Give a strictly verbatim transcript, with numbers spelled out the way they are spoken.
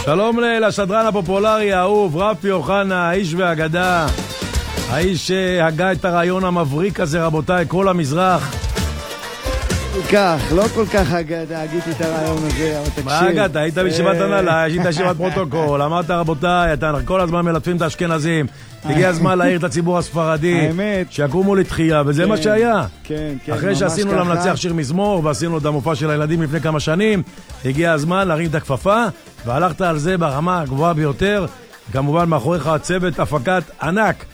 שלום לשדרן הפופולרי האהוב, רפי אוחנה, האיש והאגדה, האיש שהגה את הרעיון המבריק הזה, רבותיי, כל המזרח. כך, לא כל כך הגיתי את הרעיון הזה, אבל תקשיב. מה הגעת? היית בישיבת הנהלה, היית בישיבת פרוטוקול, אמרת רבותיי, אתה כל הזמן מלטפים את האשכנזים, הגיע הזמן להעיר את הציבור הספרדי, שיקומו לתחייה, וזה מה שהיה. כן, כן, אחרי שעשינו למנצח שיר מזמור, ועשינו את המופע של הילדים לפני כמה שנים, הגיע הזמן להרים את הכפפה, והלכת על זה ברמה הגבוהה ביותר, כמובן מאחוריך צוות הפקת ענק,